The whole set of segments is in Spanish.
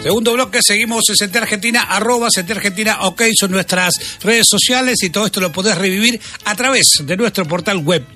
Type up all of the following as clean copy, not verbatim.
Segundo bloque, seguimos en CT Argentina, @CT Argentina, OK, son nuestras redes sociales y todo esto lo podés revivir a través de nuestro portal web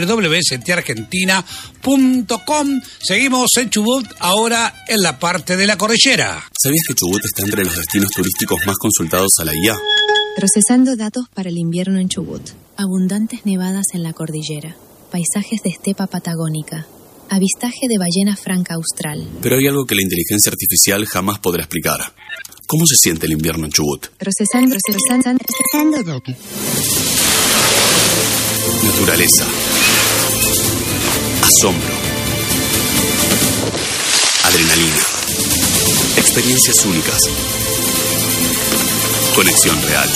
www.ctargentina.com. Seguimos en Chubut, ahora en la parte de la cordillera. ¿Sabías que Chubut está entre los destinos turísticos más consultados a la guía? Procesando datos para el invierno en Chubut. Abundantes nevadas en la cordillera. Paisajes de estepa patagónica. Avistaje de ballena franca austral. Pero hay algo que la inteligencia artificial jamás podrá explicar. ¿Cómo se siente el invierno en Chubut? Procesando datos. Naturaleza. Asombro. Adrenalina. Experiencias únicas. Conexión real.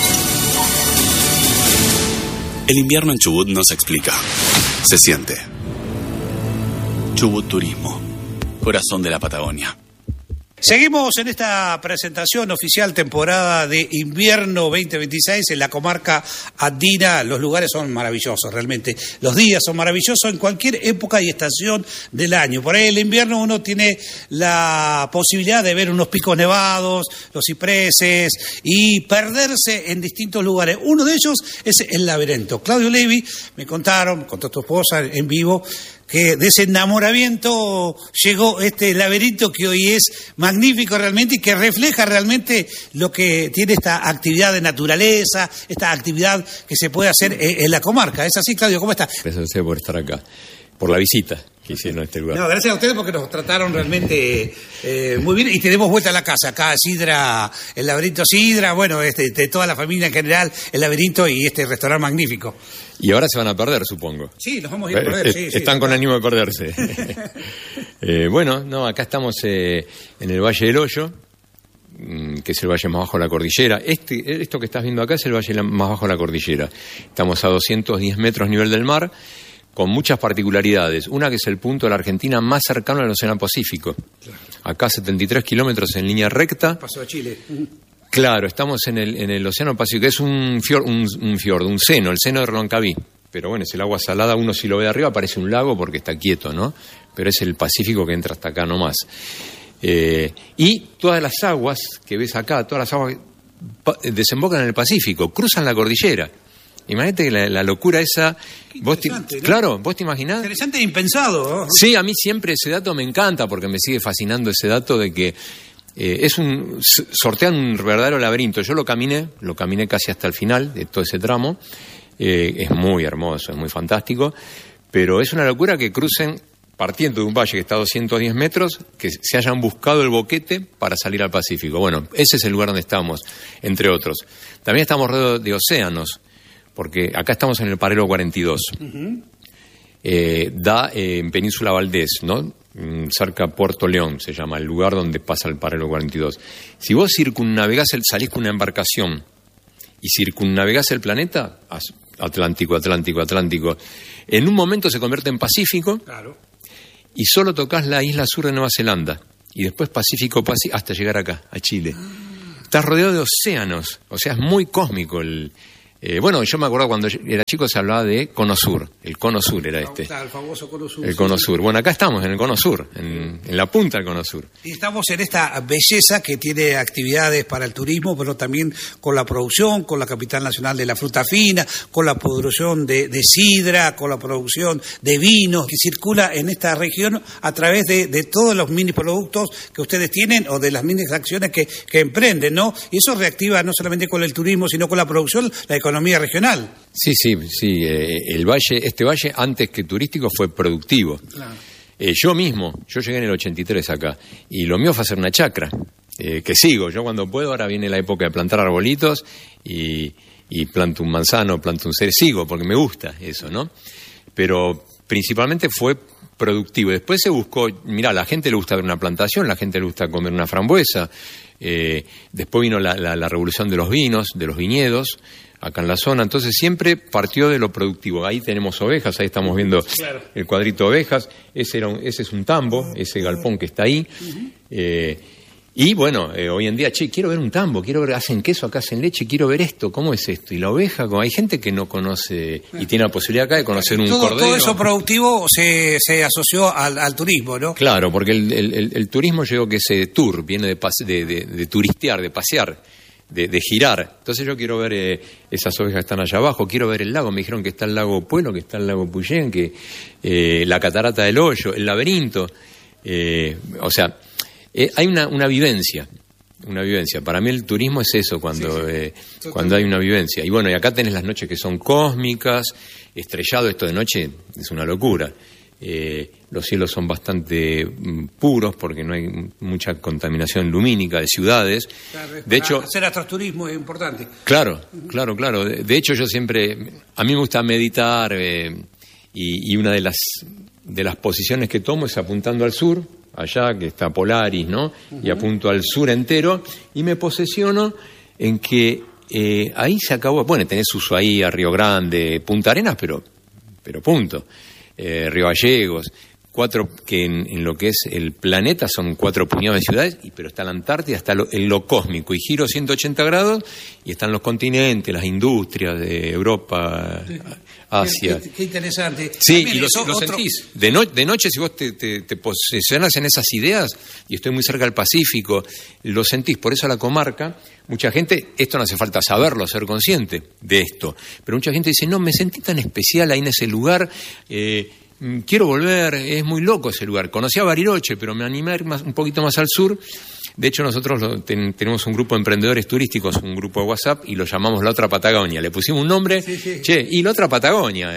El invierno en Chubut no se explica. Se siente. Chubut Turismo. Corazón de la Patagonia. Seguimos en esta presentación oficial temporada de invierno 2026 en la comarca andina. Los lugares son maravillosos, realmente. Los días son maravillosos en cualquier época y estación del año. Por ahí el invierno uno tiene la posibilidad de ver unos picos nevados, los cipreses y perderse en distintos lugares. Uno de ellos es el laberinto. Claudio Levi, me contó tu esposa en vivo, que de ese enamoramiento llegó este laberinto que hoy es magnífico realmente y que refleja realmente lo que tiene esta actividad de naturaleza, esta actividad que se puede hacer en la comarca. ¿Es así, Claudio? ¿Cómo estás? Gracias a usted por estar acá, por la visita que hicieron a este lugar. No, gracias a ustedes porque nos trataron realmente muy bien y tenemos vuelta a la casa. Acá Sidra, el laberinto Sidra, bueno, de toda la familia en general, el laberinto y este restaurante magnífico. Y ahora se van a perder, supongo. Sí, nos vamos a ir a perder. Sí, están con ánimo de perderse. Bueno, no, acá estamos en el Valle del Hoyo, que es el valle más bajo de la cordillera. Esto que estás viendo acá es el valle más bajo de la cordillera. Estamos a 210 metros nivel del mar, con muchas particularidades. Una que es el punto de la Argentina más cercano al Océano Pacífico. Claro. Acá 73 kilómetros en línea recta. Paso a Chile. Claro, estamos en el Océano Pacífico, que es un fiordo, un seno, el seno de Reloncaví. Pero bueno, es el agua salada, uno si lo ve de arriba parece un lago porque está quieto, ¿no? Pero es el Pacífico que entra hasta acá nomás. Y todas las aguas que ves acá, todas las aguas desembocan en el Pacífico, cruzan la cordillera. Imagínate que la locura esa... ¿no? Claro, ¿vos te imaginás? Interesante e impensado, ¿no? Sí, a mí siempre ese dato me encanta porque me sigue fascinando ese dato de que sortean un verdadero laberinto. Yo lo caminé casi hasta el final de todo ese tramo. Es muy hermoso, es muy fantástico, pero es una locura que crucen, partiendo de un valle que está a 210 metros, que se hayan buscado el boquete para salir al Pacífico. Bueno, ese es el lugar donde estamos, entre otros. También estamos rodeados de océanos, porque acá estamos en el paralelo 42. Uh-huh. Da en Península Valdés, ¿no? Cerca de Puerto León se llama el lugar donde pasa el paralelo 42. Si vos salís con una embarcación y circunnavegás el planeta, Atlántico, en un momento se convierte en Pacífico. Claro. Y solo tocas la isla sur de Nueva Zelanda y después Pacífico hasta llegar acá, a Chile. Estás rodeado de océanos, o sea, es muy cósmico bueno, yo me acuerdo cuando era chico se hablaba de Cono Sur. El Cono Sur era este. El famoso Cono Sur. El Cono Sur. Bueno, acá estamos en el Cono Sur, en la punta del Cono Sur. Y estamos en esta belleza que tiene actividades para el turismo, pero también con la producción, con la capital nacional de la fruta fina, con la producción de sidra, con la producción de vinos que circula en esta región a través de todos los mini productos que ustedes tienen o de las mini acciones que emprenden, ¿no? Y eso reactiva no solamente con el turismo, sino con la producción, la economía regional. Sí. Este valle, antes que turístico, fue productivo. Claro. Yo llegué en el 83 acá, y lo mío fue hacer una chacra, que sigo. Yo cuando puedo, ahora viene la época de plantar arbolitos, y planto un manzano, planto un cerezo, sigo, porque me gusta eso, ¿no? Pero principalmente fue productivo. Después se buscó, a la gente le gusta ver una plantación, la gente le gusta comer una frambuesa, después vino la revolución de los vinos, de los viñedos, acá en la zona, entonces siempre partió de lo productivo. Ahí tenemos ovejas, ahí estamos viendo el cuadrito de ovejas, ese es un tambo, ese galpón que está ahí, Y bueno, hoy en día, quiero ver un tambo, quiero ver, hacen queso, acá hacen leche, quiero ver esto, ¿cómo es esto? Y la oveja, como hay gente que no conoce y tiene la posibilidad acá de conocer un cordero. Todo eso productivo se asoció al turismo, ¿no? Claro, porque el turismo llegó que ese tour viene de turistear, de pasear, de girar. Entonces yo quiero ver esas ovejas que están allá abajo, quiero ver el lago, me dijeron que está el lago Puelo, que está el lago Puyén, que la catarata del Hoyo, el laberinto, o sea... hay una vivencia. Para mí el turismo es eso, cuando hay una vivencia. Y bueno, y acá tenés las noches que son cósmicas, estrellado, esto de noche es una locura. Los cielos son bastante puros porque no hay mucha contaminación lumínica de ciudades. Claro, de hecho, hacer astroturismo es importante. Claro. De hecho, yo siempre, a mí me gusta meditar y una de las posiciones que tomo es apuntando al sur, allá que está Polaris, ¿no? Y apunto al sur entero y me posesiono en que ahí se acabó. Bueno, tenés Ushuaia, Río Grande, Punta Arenas, pero punto. Río Gallegos, 4 que en lo que es el planeta son 4 puñados de ciudades, pero está la Antártida, está en lo cósmico, y giro 180 grados, y están los continentes, las industrias de Europa, Asia. Qué interesante. Sí, también y lo sentís. De noche, si vos te posicionas en esas ideas, y estoy muy cerca del Pacífico, lo sentís. Por eso la comarca, mucha gente, esto no hace falta saberlo, ser consciente de esto, pero mucha gente dice, no, me sentí tan especial ahí en ese lugar, quiero volver, es muy loco ese lugar. Conocí a Bariloche, pero me animé a ir un poquito más al sur. De hecho, nosotros tenemos un grupo de emprendedores turísticos, un grupo de WhatsApp, y lo llamamos La Otra Patagonia. Le pusimos un nombre, y La Otra Patagonia,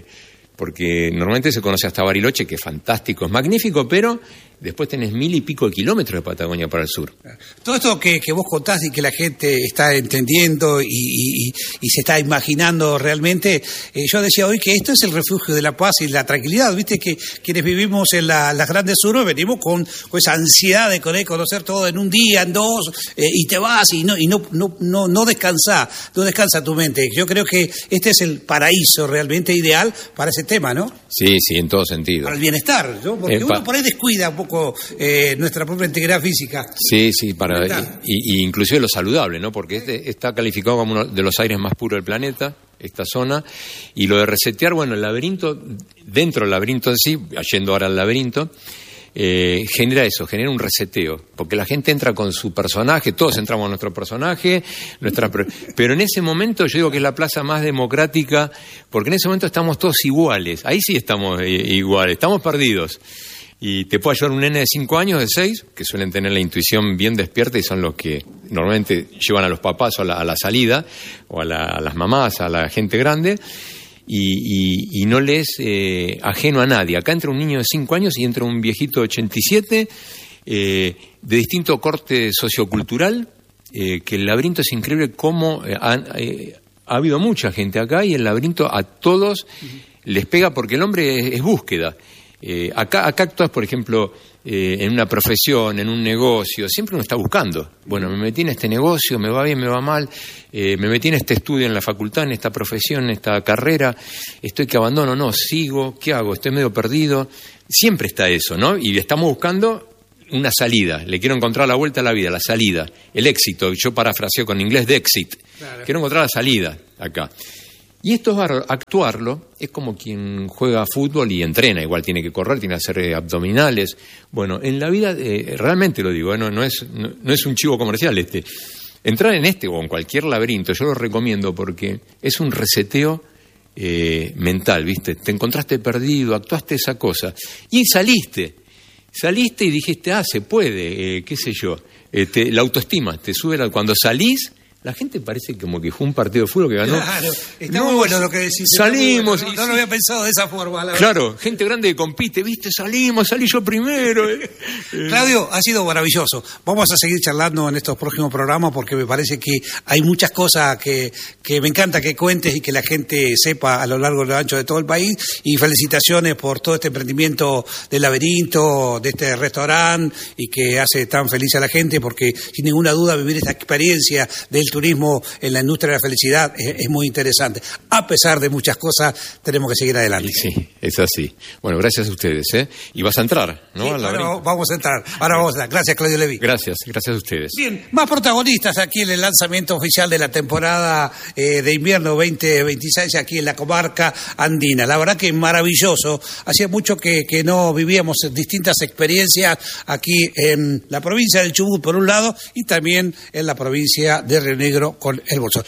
porque normalmente se conoce hasta Bariloche, que es fantástico, es magnífico, pero después tenés 1000 y pico de kilómetros de Patagonia para el sur. Todo esto que vos contás y que la gente está entendiendo y se está imaginando realmente, yo decía hoy que esto es el refugio de la paz y la tranquilidad. Viste que quienes vivimos en las grandes urbes venimos con esa ansiedad de conocer todo en un día, en 2, y te vas y no descansa tu mente. Yo creo que este es el paraíso realmente ideal para ese tema, ¿no? Sí, en todo sentido. Para el bienestar, ¿no? Porque uno por ahí descuida un poco nuestra propia integridad física. Sí, y inclusive lo saludable, ¿no? Porque está calificado como uno de los aires más puros del planeta, esta zona, y lo de resetear, bueno, el laberinto, dentro del laberinto en sí, yendo ahora al laberinto, genera un reseteo, porque la gente entra con su personaje, todos entramos a nuestro personaje, pero en ese momento yo digo que es la plaza más democrática, porque en ese momento estamos todos iguales, ahí sí estamos iguales, estamos perdidos. Y te puede ayudar un nene de 5 años, de 6, que suelen tener la intuición bien despierta y son los que normalmente llevan a los papás a la salida, o a las mamás, a la gente grande, y no le es ajeno a nadie. Acá entra un niño de 5 años y entra un viejito de 87, de distinto corte sociocultural, que el laberinto es increíble cómo ha habido mucha gente acá, y el laberinto a todos les pega, porque el hombre es búsqueda. Acá actúas, por ejemplo, en una profesión, en un negocio, siempre uno está buscando. Bueno, me metí en este negocio, me va bien, me va mal, me metí en este estudio, en la facultad, en esta profesión, en esta carrera, estoy que abandono, no, sigo, ¿qué hago? Estoy medio perdido. Siempre está eso, ¿no? Y estamos buscando una salida, le quiero encontrar la vuelta a la vida, la salida, el éxito. Yo parafraseo con inglés de exit. Claro. Quiero encontrar la salida acá. Y esto es actuarlo, es como quien juega fútbol y entrena, igual tiene que correr, tiene que hacer abdominales. Bueno, en la vida, realmente lo digo, no es un chivo comercial este. Entrar en este o en cualquier laberinto, yo lo recomiendo porque es un reseteo mental, ¿viste? Te encontraste perdido, actuaste esa cosa y saliste y dijiste, se puede, qué sé yo. La autoestima te sube, cuando salís, la gente parece como que fue un partido de fútbol que ganó. Claro, está muy bueno lo que decís. Salimos. Bueno. No lo había pensado de esa forma. Claro, gente grande que compite, ¿viste? Salí yo primero. Claudio, ha sido maravilloso. Vamos a seguir charlando en estos próximos programas porque me parece que hay muchas cosas que me encanta que cuentes y que la gente sepa a lo largo y lo ancho de todo el país. Y felicitaciones por todo este emprendimiento del laberinto, de este restaurante, y que hace tan feliz a la gente, porque sin ninguna duda vivir esta experiencia del el turismo en la industria de la felicidad es muy interesante. A pesar de muchas cosas, tenemos que seguir adelante. Sí, es así. Bueno, gracias a ustedes, ¿eh? Y vas a entrar, ¿no? Sí, vamos a entrar. Ahora vamos a entrar. Gracias, Claudio Levi. Gracias a ustedes. Bien, más protagonistas aquí en el lanzamiento oficial de la temporada de invierno 2026 aquí en la comarca andina. La verdad que maravilloso. Hacía mucho que no vivíamos distintas experiencias aquí en la provincia del Chubut, por un lado, y también en la provincia de Río Negro con el Bolsón.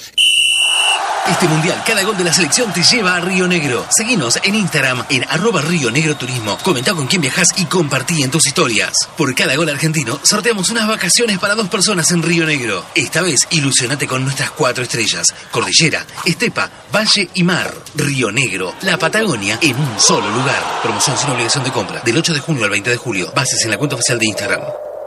Este mundial, cada gol de la selección te lleva a Río Negro. Seguinos en Instagram en @RioNegroTurismo. Comentá con quién viajás y compartí en tus historias. Por cada gol argentino, sorteamos unas vacaciones para 2 personas en Río Negro. Esta vez, ilusionate con nuestras 4 estrellas: cordillera, estepa, valle y mar. Río Negro, la Patagonia en un solo lugar. Promoción sin obligación de compra. Del 8 de junio al 20 de julio. Bases en la cuenta oficial de Instagram.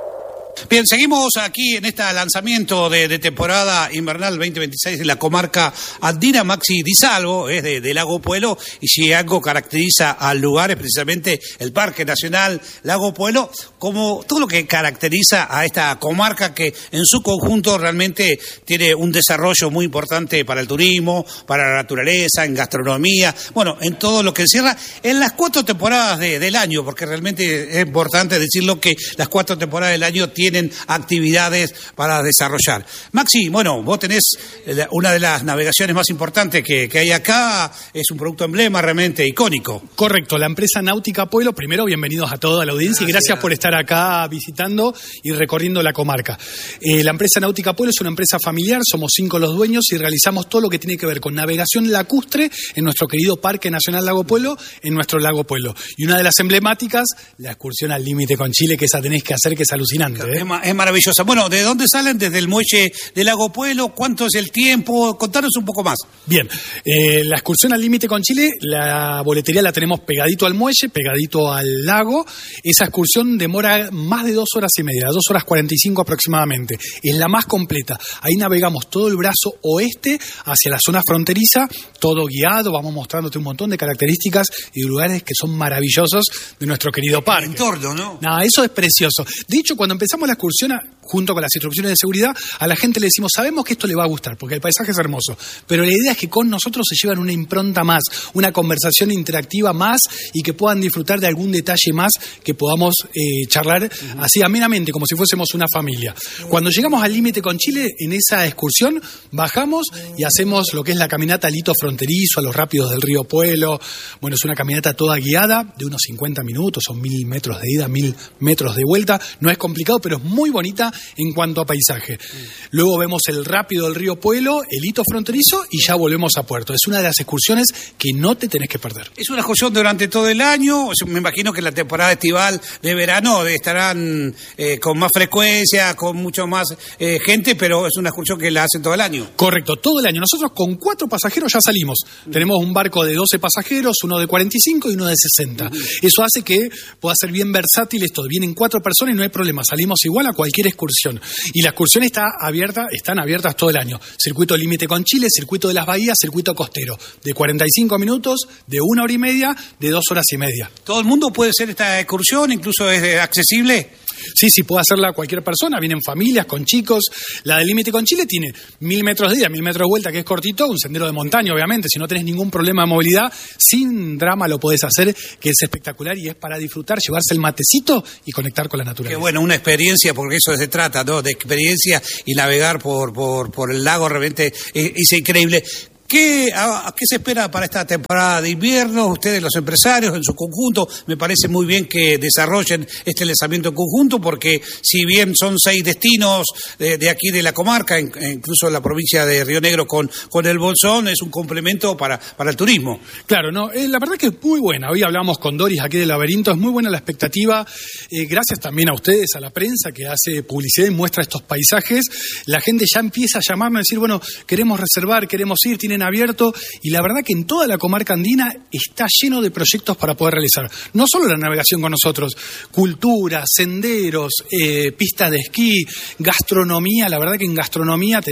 Bien, seguimos aquí en este lanzamiento de temporada invernal 2026 de la comarca andina. Maxi Di Salvo es de Lago Puelo, y si algo caracteriza al lugar es precisamente el Parque Nacional Lago Puelo, como todo lo que caracteriza a esta comarca, que en su conjunto realmente tiene un desarrollo muy importante para el turismo, para la naturaleza, en gastronomía, bueno, en todo lo que encierra en las 4 temporadas del año, porque realmente es importante decirlo que las 4 temporadas del año tienen actividades para desarrollar. Maxi, bueno, vos tenés una de las navegaciones más importantes que hay acá, es un producto emblema realmente icónico. Correcto, la empresa Náutica Puelo. Primero, bienvenidos a toda la audiencia y gracias por estar acá visitando y recorriendo la comarca. La empresa Náutica Puelo es una empresa familiar, somos 5 los dueños y realizamos todo lo que tiene que ver con navegación lacustre en nuestro querido Parque Nacional Lago Puelo, en nuestro Lago Puelo. Y una de las emblemáticas, la excursión al límite con Chile, que esa tenés que hacer, que es alucinante. Es maravillosa. Bueno, ¿de dónde salen? Desde el muelle de Lago Puelo. ¿Cuánto es el tiempo? Contanos un poco más. Bien, la excursión al límite con Chile, la boletería la tenemos pegadito al muelle, pegadito al lago. Esa excursión demora más de 2 horas y media, 2 horas 45 aproximadamente. Es la más completa. Ahí navegamos todo el brazo oeste hacia la zona fronteriza, todo guiado, vamos mostrándote un montón de características y lugares que son maravillosos de nuestro querido parque. El entorno, ¿no? No, eso es precioso. De hecho, cuando empezamos la excursión, junto con las instrucciones de seguridad, a la gente le decimos, sabemos que esto le va a gustar, porque el paisaje es hermoso, pero la idea es que con nosotros se llevan una impronta más, una conversación interactiva más, y que puedan disfrutar de algún detalle más, que podamos charlar así amenamente, como si fuésemos una familia. Cuando llegamos al límite con Chile, en esa excursión, bajamos y hacemos lo que es la caminata al hito fronterizo, a los rápidos del río Puelo. Bueno, es una caminata toda guiada, de unos 50 minutos, son 1000 metros de ida, 1000 metros de vuelta. No es complicado, pero es muy bonita en cuanto a paisaje. Luego vemos el rápido del río Puelo, el hito fronterizo, y ya volvemos a puerto. Es una de las excursiones que no te tenés que perder. Es una excursión durante todo el año. Me imagino que la temporada estival de verano estarán con más frecuencia, con mucho más gente, pero es una excursión que la hacen todo el año. Correcto, todo el año. Nosotros con 4 pasajeros ya salimos. Tenemos un barco de 12 pasajeros, uno de 45 y uno de 60. Eso hace que pueda ser bien versátil esto. Vienen 4 personas y no hay problema. Salimos igual a cualquier excursión. Y la excursión están abiertas todo el año. Circuito límite con Chile, circuito de las bahías, circuito costero. De 45 minutos, de 1 hora y media, de 2 horas y media. ¿Todo el mundo puede hacer esta excursión? ¿Incluso es accesible? Sí, puede hacerla cualquier persona, vienen familias, con chicos. La del límite con Chile tiene 1000 metros de ida, 1000 metros de vuelta, que es cortito, un sendero de montaña, obviamente. Si no tenés ningún problema de movilidad, sin drama lo podés hacer, que es espectacular y es para disfrutar, llevarse el matecito y conectar con la naturaleza. Qué bueno, una experiencia, porque eso se trata, ¿no? De experiencia, y navegar por el lago realmente es increíble. ¿Qué se espera para esta temporada de invierno? Ustedes, los empresarios, en su conjunto, me parece muy bien que desarrollen este lanzamiento en conjunto, porque si bien son 6 destinos de aquí de la comarca, incluso la provincia de Río Negro con el Bolsón, es un complemento para el turismo. Claro, no, la verdad que es muy buena. Hoy hablamos con Doris aquí del Laberinto, es muy buena la expectativa. Gracias también a ustedes, a la prensa que hace publicidad y muestra estos paisajes. La gente ya empieza a llamarme a decir, bueno, queremos reservar, queremos ir, tienen abierto, y la verdad que en toda la comarca andina está lleno de proyectos para poder realizar. No solo la navegación con nosotros, cultura, senderos, pistas de esquí, gastronomía. La verdad que en gastronomía tenés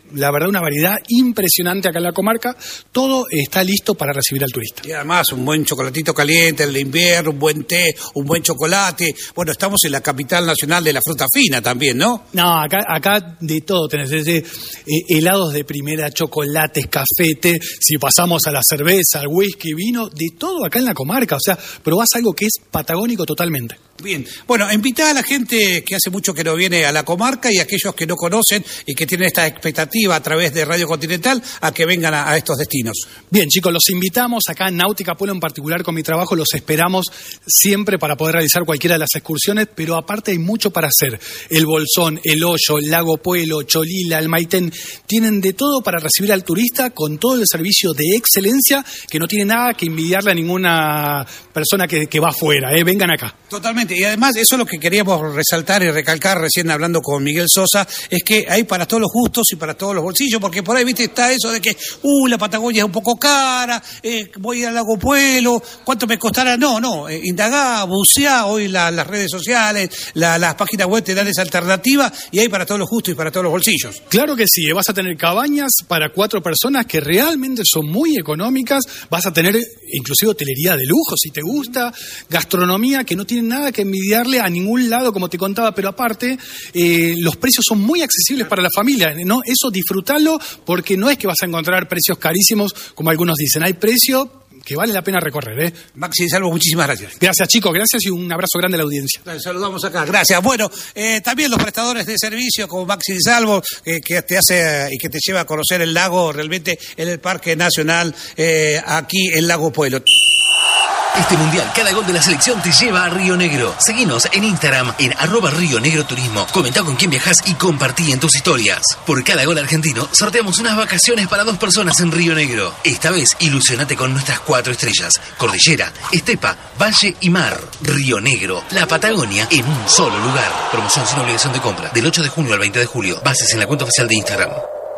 la verdad, una variedad impresionante acá en la comarca. Todo está listo para recibir al turista. Y además un buen chocolatito caliente, el de invierno, un buen té, un buen chocolate. Bueno, estamos en la capital nacional de la fruta fina también, ¿no? No, acá de todo tenés, desde helados de primera, chocolates, café, té, si pasamos a la cerveza, al whisky, vino, de todo acá en la comarca. O sea, probás algo que es patagónico totalmente. Bien, bueno, invitá a la gente que hace mucho que no viene a la comarca y a aquellos que no conocen y que tienen esta expectativa a través de Radio Continental a que vengan a estos destinos. Bien, chicos, los invitamos acá en Náutica Pueblo, en particular con mi trabajo, los esperamos siempre para poder realizar cualquiera de las excursiones, pero aparte hay mucho para hacer. El Bolsón, el Hoyo, el Lago Puelo, Cholila, el Maitén, tienen de todo para recibir al turista con todo el servicio de excelencia que no tiene nada que envidiarle a ninguna persona que va afuera, vengan acá. Totalmente, y además eso es lo que queríamos resaltar y recalcar recién hablando con Miguel Sosa, es que hay para todos los gustos y para todos los bolsillos, porque por ahí, viste, está eso de que, la Patagonia es un poco cara, voy al Lago Puelo, ¿cuánto me costará? No, indagá, buceá, hoy las redes sociales, las páginas web te dan esa alternativa y hay para todos los gustos y para todos los bolsillos. Claro que sí, vas a tener cabañas para 4 personas que realmente son muy económicas, vas a tener inclusive hotelería de lujo si te gusta, gastronomía que no tiene nada que envidiarle a ningún lado, como te contaba, pero aparte los precios son muy accesibles para la familia, ¿no? Eso disfrútalo, porque no es que vas a encontrar precios carísimos como algunos dicen, hay precios que vale la pena recorrer, Maxi Di Salvo, muchísimas gracias. Gracias, chicos, gracias y un abrazo grande a la audiencia. Saludamos acá, gracias. Bueno, también los prestadores de servicio como Maxi Di Salvo, que te hace y que te lleva a conocer el lago realmente en el Parque Nacional, aquí en Lago Puelo. Este mundial, cada gol de la selección te lleva a Río Negro. Seguinos en Instagram en @RioNegroTurismo. Comentá con quién viajás y compartí en tus historias. Por cada gol argentino, sorteamos unas vacaciones para 2 personas en Río Negro. Esta vez, ilusionate con nuestras 4 estrellas: cordillera, estepa, valle y mar. Río Negro, la Patagonia en un solo lugar. Promoción sin obligación de compra. Del 8 de junio al 20 de julio. Bases en la cuenta oficial de Instagram.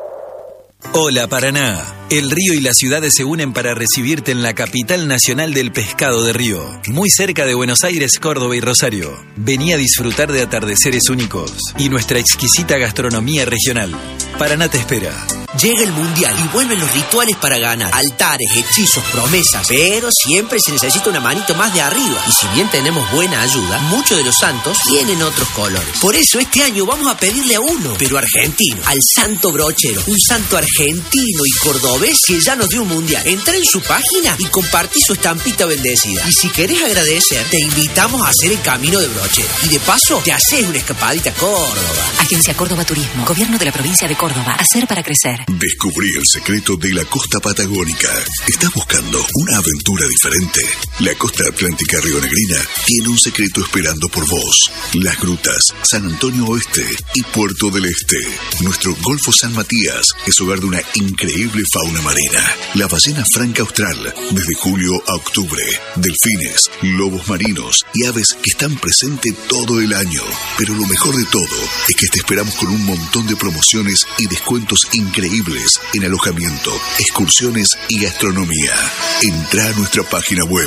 Hola Paraná, el río y las ciudades se unen para recibirte en la capital nacional del pescado de río, muy cerca de Buenos Aires, Córdoba y Rosario. Vení a disfrutar de atardeceres únicos y nuestra exquisita gastronomía regional. Paraná te espera. Llega el mundial y vuelven los rituales para ganar. Altares, hechizos, promesas. Pero siempre se necesita una manito más de arriba. Y si bien tenemos buena ayuda, muchos de los santos tienen otros colores. Por eso este año vamos a pedirle a uno, pero argentino, al Santo Brochero. Un santo argentino y cordobés que ya nos dio un mundial. Entra en su página y compartí su estampita bendecida. Y si querés agradecer, te invitamos a hacer el camino de Brochero. Y de paso, te haces una escapadita a Córdoba. Agencia Córdoba Turismo, Gobierno de la Provincia de Córdoba. Hacer para crecer. Descubrí el secreto de la costa patagónica. ¿Estás buscando una aventura diferente? La costa atlántica rionegrina tiene un secreto esperando por vos. Las Grutas, San Antonio Oeste y Puerto del Este. Nuestro Golfo San Matías es hogar de una increíble fauna marina. La ballena franca austral, desde julio a octubre. Delfines, lobos marinos y aves que están presentes todo el año. Pero lo mejor de todo es que te esperamos con un montón de promociones y descuentos increíbles en alojamiento, excursiones y gastronomía. Entrá a nuestra página web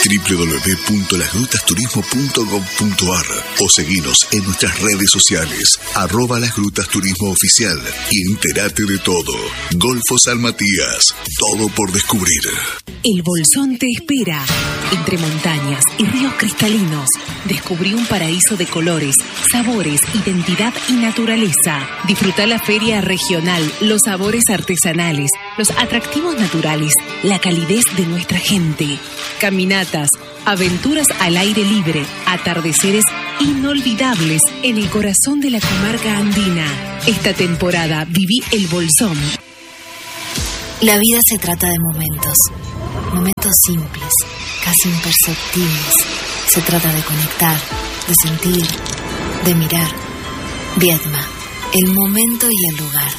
www.lasgrutasturismo.gov.ar o seguinos en nuestras redes sociales @lasgrutasturismo oficial y entérate de todo. Golfo San Matías, todo por descubrir. El Bolsón te espera. Entre montañas y ríos cristalinos, descubrí un paraíso de colores, sabores, identidad y naturaleza. Disfruta la feria regional, los sabores artesanales, los atractivos naturales, la calidez de nuestra gente. Caminatas, aventuras al aire libre, atardeceres inolvidables en el corazón de la comarca andina. Esta temporada viví el Bolsón. La vida se trata de momentos simples, casi imperceptibles. Se trata de conectar, de sentir, de mirar. Viedma, el momento y el lugar.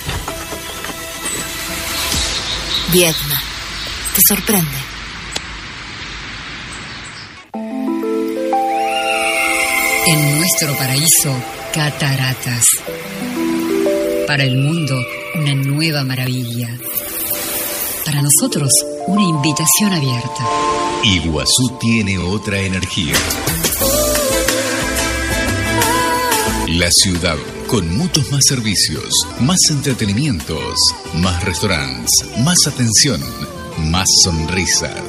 Viedma, te sorprende. En nuestro paraíso, cataratas. Para el mundo, una nueva maravilla. Para nosotros, una invitación abierta. Iguazú tiene otra energía. La ciudad con muchos más servicios, más entretenimientos, más restaurantes, más atención, más sonrisas.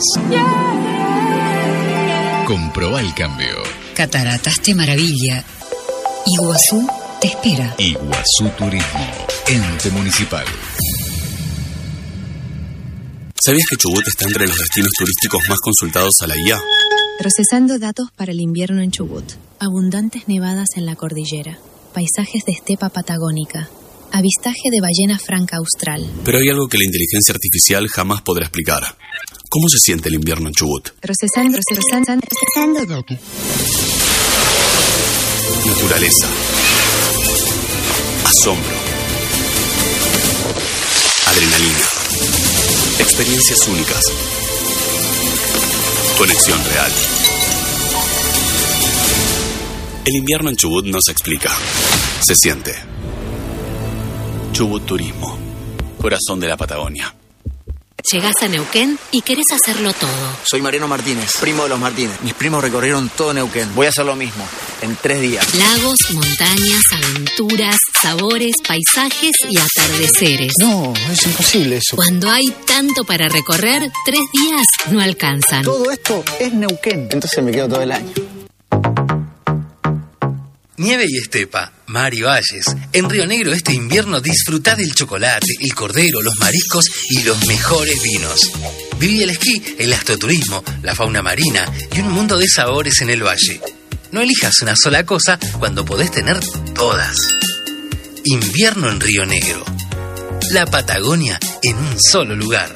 Comprobá el cambio. Cataratas te maravilla. Iguazú te espera. Iguazú Turismo, ente municipal. ¿Sabías que Chubut está entre los destinos turísticos más consultados a la IA? Procesando datos para el invierno en Chubut. Abundantes nevadas en la cordillera. Paisajes de estepa patagónica. Avistaje de ballena franca austral. Pero hay algo que la inteligencia artificial jamás podrá explicar. ¿Cómo se siente el invierno en Chubut? Procesando datos. Naturaleza. Asombro. Adrenalina. Experiencias únicas. Conexión real. El invierno en Chubut no se explica. Se siente. Chubut Turismo. Corazón de la Patagonia. Llegás a Neuquén y querés hacerlo todo. Soy Mariano Martínez, primo de los Martínez. Mis primos recorrieron todo Neuquén. Voy a hacer lo mismo, en 3 días. Lagos, montañas, aventuras, sabores, paisajes y atardeceres. No, es imposible eso. Cuando hay tanto para recorrer, 3 días no alcanzan. Todo esto es Neuquén. Entonces me quedo todo el año. Nieve y estepa, mar y valles. En Río Negro este invierno disfrutá del chocolate, el cordero, los mariscos y los mejores vinos. Viví el esquí, el astroturismo, la fauna marina y un mundo de sabores en el valle. No elijas una sola cosa cuando podés tener todas. Invierno en Río Negro. La Patagonia en un solo lugar.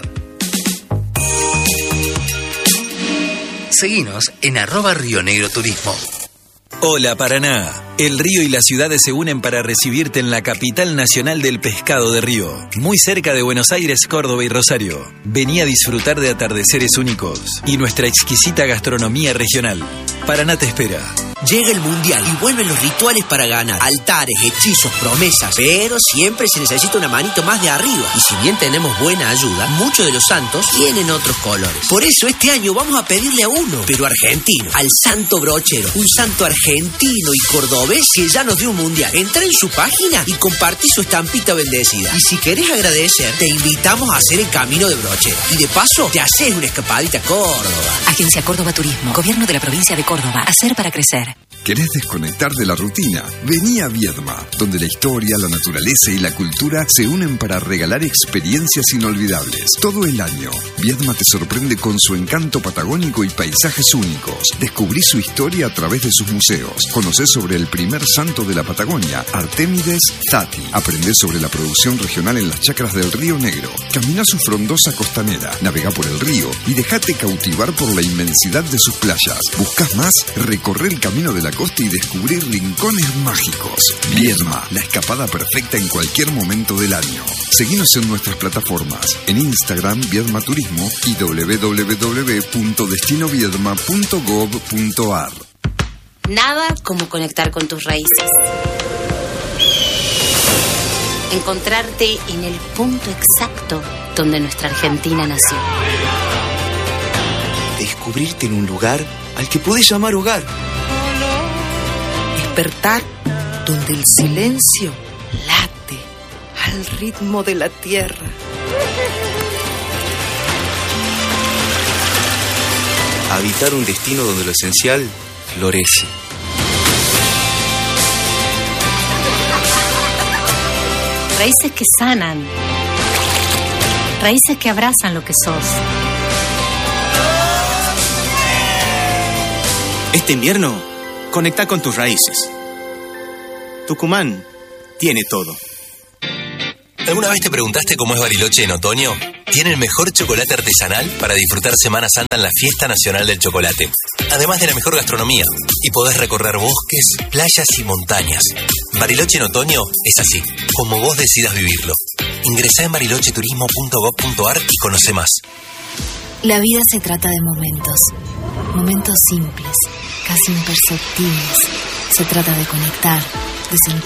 Seguinos en @RioNegroTurismo. Hola Paraná, el río y las ciudades se unen para recibirte en la capital nacional del pescado de Río, muy cerca de Buenos Aires, Córdoba y Rosario. Vení a disfrutar de atardeceres únicos y nuestra exquisita gastronomía regional. Paraná te espera. Llega el Mundial y vuelven los rituales para ganar. Altares, hechizos, promesas. Pero siempre se necesita una manito más de arriba. Y si bien tenemos buena ayuda, muchos de los santos tienen otros colores. Por eso este año vamos a pedirle a uno, pero argentino, al Santo Brochero. Un santo argentino y cordobés que ya nos dio un Mundial. Entra en su página y compartí su estampita bendecida. Y si querés agradecer, te invitamos a hacer el camino de Brochero. Y de paso, te haces una escapadita a Córdoba. Agencia Córdoba Turismo, Gobierno de la Provincia de Córdoba. Hacer para crecer. ¿Querés desconectar de la rutina? Vení a Viedma, donde la historia, la naturaleza y la cultura se unen para regalar experiencias inolvidables. Todo el año, Viedma te sorprende con su encanto patagónico y paisajes únicos. Descubrí su historia a través de sus museos. Conocé sobre el primer santo de la Patagonia, Artemides Zati. Aprendé sobre la producción regional en las chacras del Río Negro. Camina su frondosa costanera, navegá por el río y dejate cautivar por la inmensidad de sus playas. ¿Buscas más? Recorre el camino de la costa y descubrir rincones mágicos. Viedma, la escapada perfecta en cualquier momento del año. Seguinos en nuestras plataformas, en Instagram Viedma Turismo y www.destinoviedma.gov.ar. Nada como conectar con tus raíces. Encontrarte en el punto exacto donde nuestra Argentina nació. Descubrirte en un lugar al que podés llamar hogar. Despertar donde el silencio late al ritmo de la tierra. Habitar un destino donde lo esencial florece. Raíces que sanan. Raíces que abrazan lo que sos. Este invierno, conecta con tus raíces. Tucumán tiene todo. ¿Alguna vez te preguntaste cómo es Bariloche en otoño? Tiene el mejor chocolate artesanal para disfrutar Semana Santa en la Fiesta Nacional del Chocolate. Además de la mejor gastronomía. Y podés recorrer bosques, playas y montañas. Bariloche en otoño es así, como vos decidas vivirlo. Ingresá en barilocheturismo.gov.ar y conoce más. La vida se trata de momentos. Momentos simples, casi imperceptibles. Se trata de conectar, de sentir.